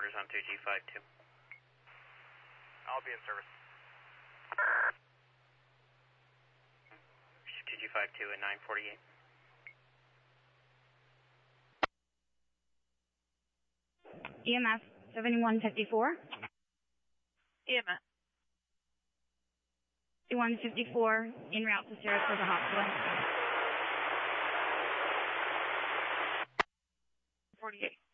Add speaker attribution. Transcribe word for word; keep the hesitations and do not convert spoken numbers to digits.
Speaker 1: orders on two G five two.
Speaker 2: I'll be in service.
Speaker 1: two G five two and nine forty-eight.
Speaker 3: E M F seventy-one fifty-four.
Speaker 4: E M F.
Speaker 3: seventy-one fifty-four, en route to Sarasota Hospital.
Speaker 4: forty-eight.